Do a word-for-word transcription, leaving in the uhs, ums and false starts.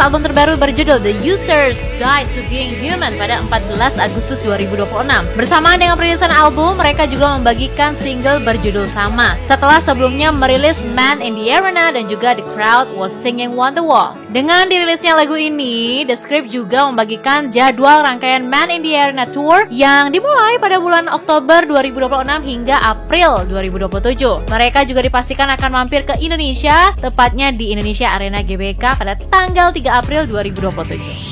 album terbaru berjudul The User's Guide to Being Human pada empat belas Agustus dua ribu dua puluh enam. Bersamaan dengan perilisan album, mereka juga membagikan single berjudul sama. Setelah sebelumnya merilis Man in the Arena dan juga The Crowd Was Singing Wonderwall. Dengan dirilisnya lagu ini, The Script juga membagikan jadwal rangkaian Man in the Arena Tour yang dimulai pada bulan Oktober dua ribu dua puluh enam hingga April dua ribu dua puluh tujuh. Mereka juga dipastikan akan mampir ke Indonesia, tepatnya di Indonesia Arena G B K pada tanggal tiga April dua ribu dua puluh tujuh.